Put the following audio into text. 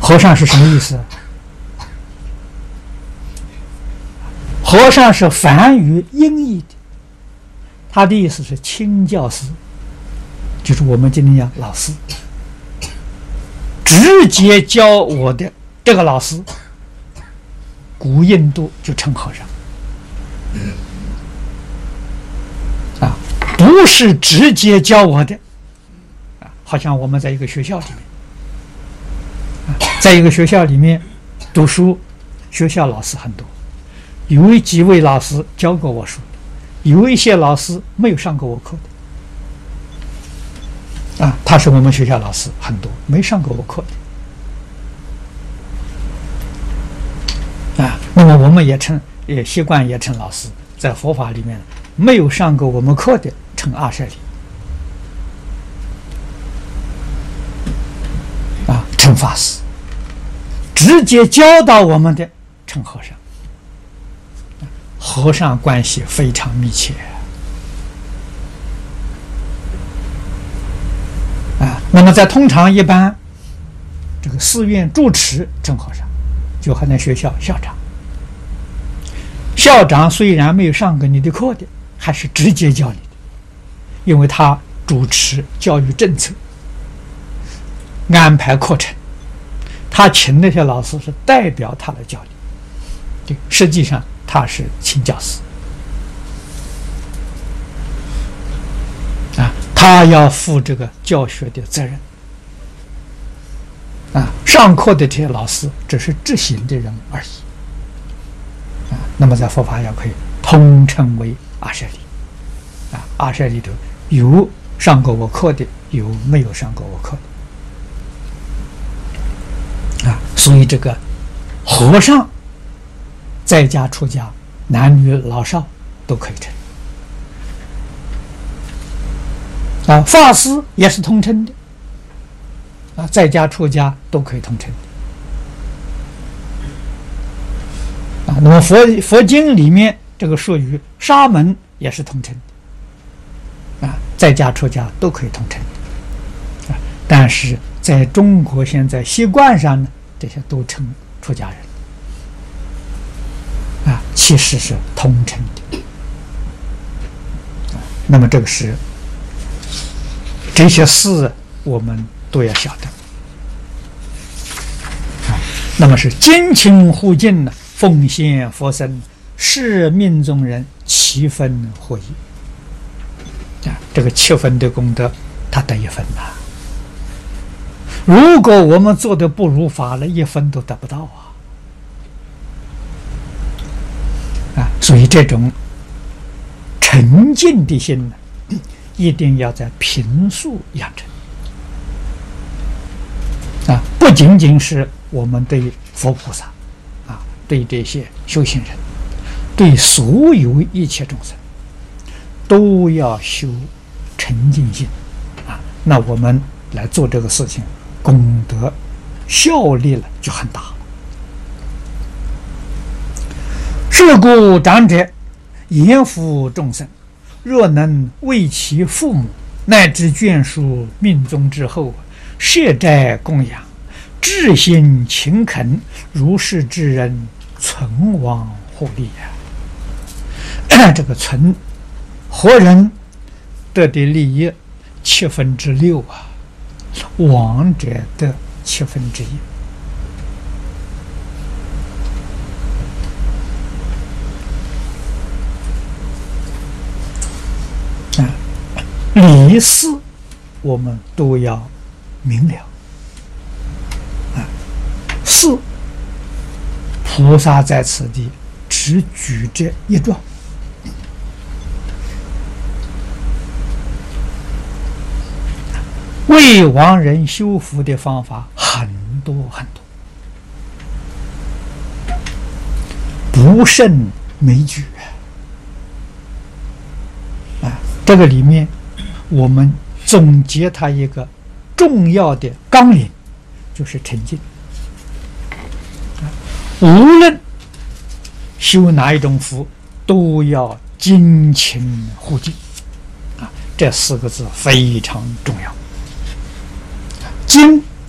和尚是什么意思？和尚是梵语音译的，他的意思是亲教师，就是我们今天讲老师，直接教我的这个老师，古印度就称和尚。不是直接教我的，好像我们在一个学校里面，在一个学校里面读书，学校老师很多，有几位老师教过我书，有一些老师没有上过我课的，他是我们学校老师很多，没上过我课的，那么我们也习惯也称老师，在佛法里面没有上过我们课的称阿舍利，称法师，直接教导我们的称和尚，和尚关系非常密切那么在通常一般这个寺院住持称和尚，就和那学校校长。校长虽然没有上过你的课的，还是直接教你的，因为他主持教育政策，安排课程，他请那些老师是代表他来教你，实际上他是亲教师他要负这个教学的责任上课的这些老师只是执行的人而已那么在佛法上可以通称为阿舍利阿舍利头有上过我课的，有没有上过我课的所以这个和尚在家出家，男女老少都可以称法师也是通称的在家出家都可以通称那么佛经里面这个术语沙门也是通称的在家出家都可以通称的但是在中国现在习惯上呢，这些都称出家人其实是通称的那么这个是这些事我们都要晓得那么是精勤护净呢，奉献佛身，是命中人7分获益这个7分的功德他得1分如果我们做的不如法了，1分都得不到所以这种沉静的心呢，一定要在平素养成不仅仅是我们对佛菩萨对这些修行人，对所有一切众生都要修沉静心那我们来做这个事情，功德效力了就很大了。是故长者严抚众生，若能为其父母乃至眷属命中之后设斋供养，至心勤恳，如是之人存亡获利这个存活人得的利益6/7亡者得1/7理事我们都要明了是菩萨在此地只举这一状为亡人修福的方法很多很多，不胜枚举这个里面我们总结它一个重要的纲领，就是沉静无论修哪一种福都要精勤护净这4个字非常重要。精